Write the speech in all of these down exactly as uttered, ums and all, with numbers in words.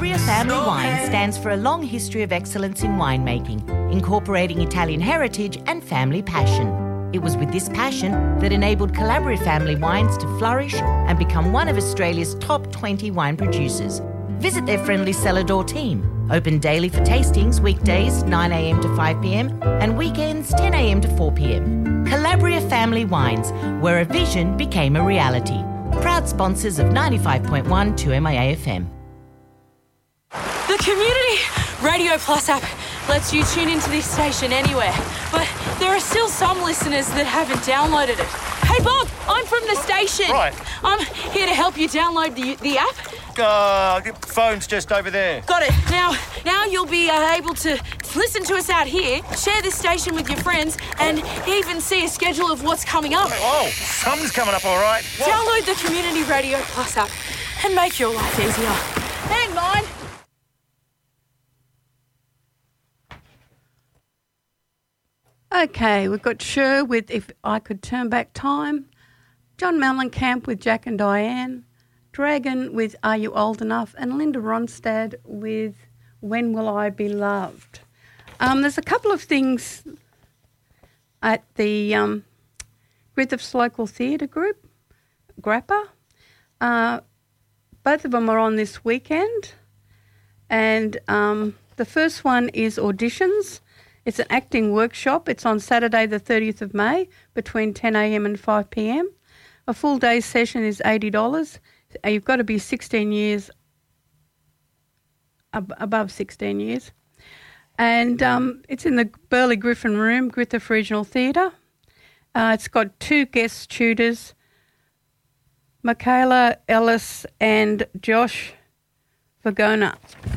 Calabria Family Wine stands for a long history of excellence in winemaking, incorporating Italian heritage and family passion. It was with this passion that enabled Calabria Family Wines to flourish and become one of Australia's top twenty wine producers. Visit their friendly cellar door team. Open daily for tastings, weekdays nine a.m. to five p.m. and weekends ten a.m. to four p.m. Calabria Family Wines, where a vision became a reality. Proud sponsors of ninety-five point one two M I A F M. The Community Radio Plus app lets you tune into this station anywhere, but there are still some listeners that haven't downloaded it. Hey Bob, I'm from the station. Right. I'm here to help you download the the app. Uh, the phone's just over there. Got it. Now, now you'll be uh, able to listen to us out here, share this station with your friends, and even see a schedule of what's coming up. Oh, something's coming up all right. What? Download the Community Radio Plus app and make your life easier. Hang on. Okay, we've got Cher with If I Could Turn Back Time, John Mellencamp with Jack and Diane, Dragon with Are You Old Enough, and Linda Ronstadt with When Will I Be Loved. Um, there's a couple of things at the um, Griffiths Local Theatre Group, Grappa. Uh, both of them are on this weekend, and um, the first one is auditions. It's an acting workshop. It's on Saturday the thirtieth of May between ten a.m. and five p.m. A full day session is eighty dollars. You've got to be sixteen years, ab- above sixteen years. And um, it's in the Burley Griffin Room, Griffith Regional Theatre. Uh, it's got two guest tutors, Michaela Ellis and Josh Vagona.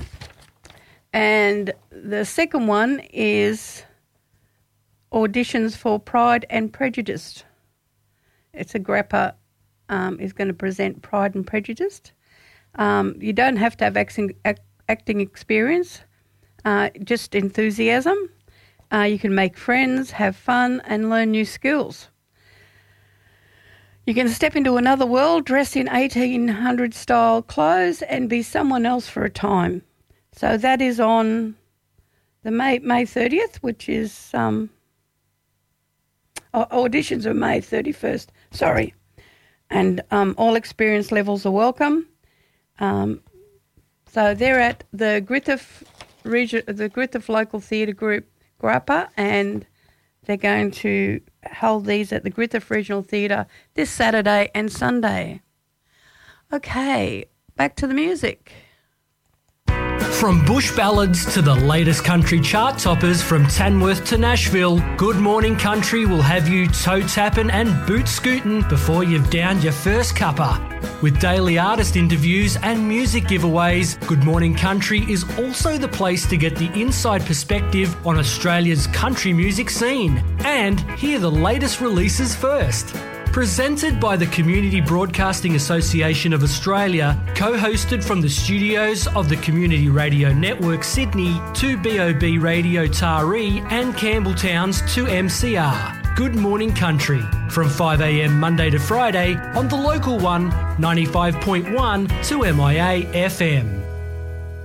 And the second one is auditions for Pride and Prejudice. It's a Grappa um, is going to present Pride and Prejudice. Um, you don't have to have acting, act, acting experience, uh, just enthusiasm. Uh, you can make friends, have fun, and learn new skills. You can step into another world, dress in eighteen hundred style clothes, and be someone else for a time. So that is on the May May thirtieth, which is um, auditions are May thirty-first. Sorry, and um, all experience levels are welcome. Um, so they're at the Griffith region, the Griffith Local Theatre Group, Grappa, and they're going to hold these at the Griffith Regional Theatre this Saturday and Sunday. Okay, back to the music. From bush ballads to the latest country chart toppers, from Tamworth to Nashville, Good Morning Country will have you toe tapping and boot scooting before you've downed your first cuppa. With daily artist interviews and music giveaways, Good Morning Country is also the place to get the inside perspective on Australia's country music scene and hear the latest releases first. Presented by the Community Broadcasting Association of Australia, co-hosted from the studios of the Community Radio Network Sydney, two B O B Radio Taree and Campbelltown's two M C R. Good Morning Country, from five a.m. Monday to Friday on the local one, ninety-five point one two M I A F M.